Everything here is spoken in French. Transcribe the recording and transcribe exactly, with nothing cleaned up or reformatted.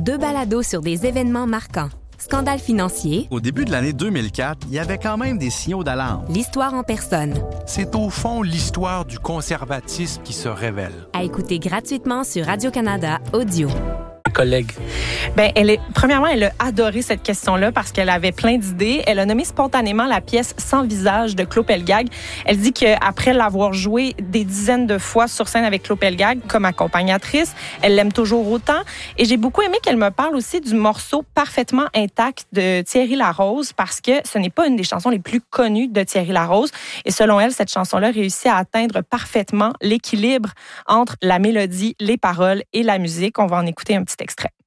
Deux balados sur des événements marquants. Scandale financier. Au début de l'année deux mille quatre, il y avait quand même des signaux d'alarme. L'histoire en personne. C'est au fond l'histoire du conservatisme qui se révèle. À écouter gratuitement sur Radio-Canada Audio. Collègue. Ben, elle est, premièrement, elle a adoré cette question-là parce qu'elle avait plein d'idées. Elle a nommé spontanément la pièce Sans visage de Claude Pelgag. Elle dit qu'après l'avoir jouée des dizaines de fois sur scène avec Claude Pelgag comme accompagnatrice, elle l'aime toujours autant. Et j'ai beaucoup aimé qu'elle me parle aussi du morceau Parfaitement intact de Thierry Larose parce que ce n'est pas une des chansons les plus connues de Thierry Larose. Et selon elle, cette chanson-là réussit à atteindre parfaitement l'équilibre entre la mélodie, les paroles et la musique. On va en écouter un petit extrait.